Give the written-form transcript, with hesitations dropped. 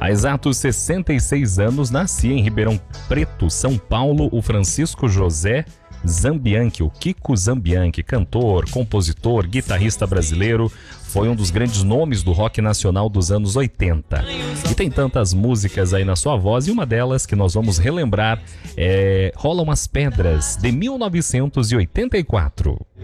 Há exatos 66 anos nascia em Ribeirão Preto, São Paulo, o Francisco José Zambianchi, o Kiko Zambianchi, cantor, compositor, guitarrista brasileiro, foi um dos grandes nomes do rock nacional dos anos 80. E tem tantas músicas aí na sua voz, e uma delas que nós vamos relembrar é Rolam as Pedras, de 1984.